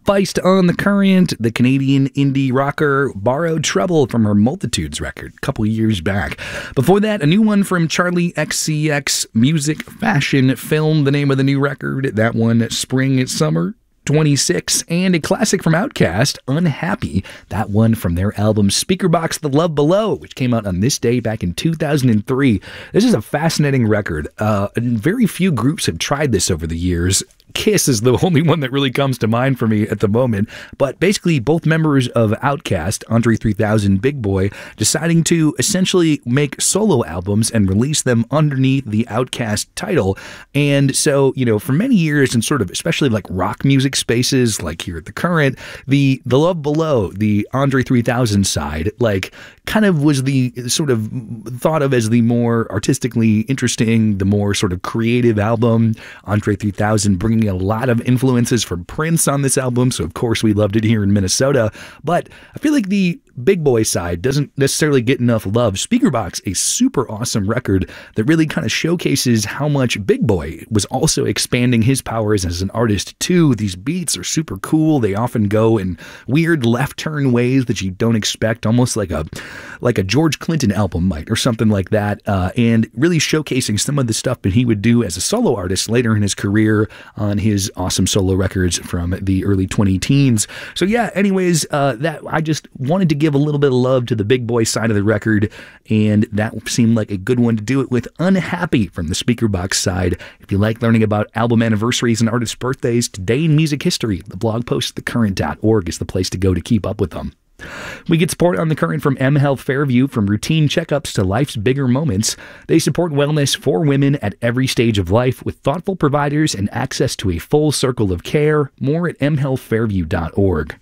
Feist on the Current, the Canadian indie rocker borrowed Trouble from her Multitudes record a couple years back. Before that, a new one from Charlie XCX, Music, Fashion, Film, the name of the new record. That one, Spring, Summer 26, and a classic from Outkast, Unhappy, that one from their album Speakerboxxx The Love Below, which came out on this day back in 2003. This is a fascinating record. Very few groups have tried this over the years. Kiss is the only one that really comes to mind for me at the moment, but basically both members of Outkast, Andre 3000, Big Boi, deciding to essentially make solo albums and release them underneath the Outkast title. And so, for many years and sort of especially like rock music spaces like here at The Current, the Love Below, the Andre 3000 side, like kind of was the sort of thought of as the more artistically interesting, the more sort of creative album. Andre 3000 bringing a lot of influences from Prince on this album, so of course we loved it here in Minnesota. But I feel like the Big Boi side doesn't necessarily get enough love. Speakerboxxx, a super awesome record that really kind of showcases how much Big Boi was also expanding his powers as an artist too. These beats are super cool. They often go in weird left turn ways that you don't expect, almost like a George Clinton album might or something like that, and really showcasing some of the stuff that he would do as a solo artist later in his career on his awesome solo records from the early 2010s. So yeah, anyways, that I just wanted to give a little bit of love to the Big Boi side of the record, and that seemed like a good one to do it with. Unhappy from the Speakerboxxx side. If you like learning about album anniversaries and artists' birthdays today in music history, the blog post at thecurrent.org is the place to go to keep up with them. We get support on The Current from M Health Fairview. From routine checkups to life's bigger moments, they support wellness for women at every stage of life with thoughtful providers and access to a full circle of care. More at mhealthfairview.org.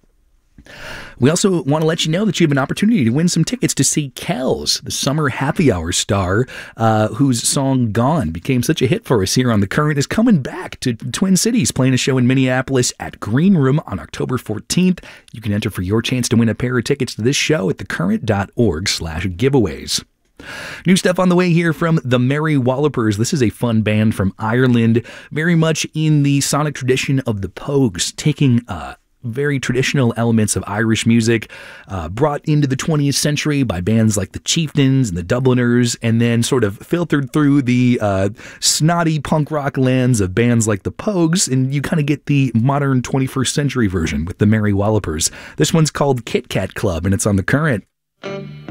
We also want to let you know that you have an opportunity to win some tickets to see Kells, the summer happy hour star, whose song Gone became such a hit for us here on The Current, is coming back to Twin Cities, playing a show in Minneapolis at Green Room on October 14th. You can enter for your chance to win a pair of tickets to this show at thecurrent.org/giveaways. New stuff on the way here from the Merry Wallopers. This is a fun band from Ireland, very much in the sonic tradition of the Pogues, taking very traditional elements of Irish music brought into the 20th century by bands like the Chieftains and the Dubliners, and then sort of filtered through the snotty punk rock lands of bands like the Pogues, and you kind of get the modern 21st century version with the Merry Wallopers. This one's called Kit Kat Club, and it's on The Current.